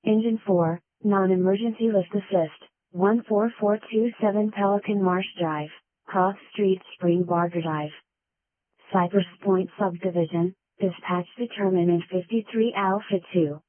Engine 4, Non-Emergency Lift Assist, 14427 Pelican Marsh Drive, Cross Street Spring Barger Drive. Cypress Point Subdivision, Dispatch Determinant 53 Alpha 2.